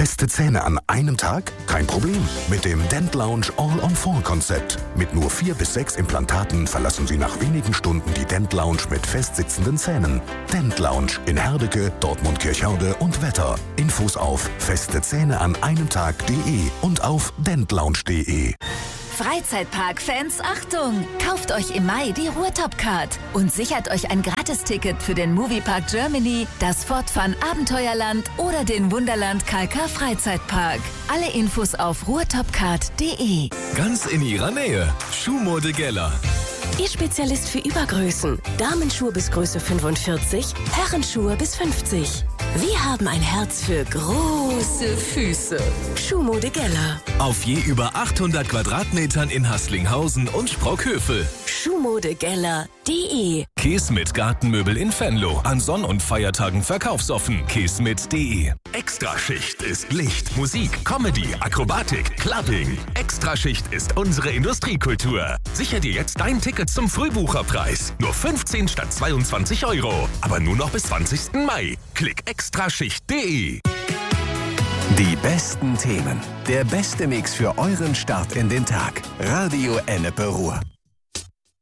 Feste Zähne an einem Tag? Kein Problem. Mit dem Dent Lounge All-on-4-Konzept. Mit nur 4 bis 6 Implantaten verlassen Sie nach wenigen Stunden die Dent Lounge mit festsitzenden Zähnen. Dent Lounge in Herdecke, Dortmund-Kirchhörde und Wetter. Infos auf festezähneaneinemtag.de und auf dentlounge.de. Freizeitpark-Fans, Achtung! Kauft euch im Mai die Ruhrtop-Card und sichert euch ein Gratisticket für den Moviepark Germany, das Fortfahren Abenteuerland oder den Wunderland KK Freizeitpark. Alle Infos auf ruhrtopcard.de. Ganz in ihrer Nähe. Schuhmode Geller. Ihr Spezialist für Übergrößen. Damenschuhe bis Größe 45, Herrenschuhe bis 50. Wir haben ein Herz für große Füße. Schuhmode Geller. Auf je über 800 Quadratmetern in Haßlinghausen und Sprockhövel. Schuhmodegeller.de. Käsmit Gartenmöbel in Venlo. An Sonn- und Feiertagen verkaufsoffen. Käsmit.de. Extraschicht ist Licht, Musik, Comedy, Akrobatik, Clubbing. Extraschicht ist unsere Industriekultur. Sicher dir jetzt dein Ticket zum Frühbucherpreis. Nur 15 statt 22 €. Aber nur noch bis 20. Mai. Klick extraschicht.de. Die besten Themen. Der beste Mix für euren Start in den Tag. Radio Ennepe Ruhr.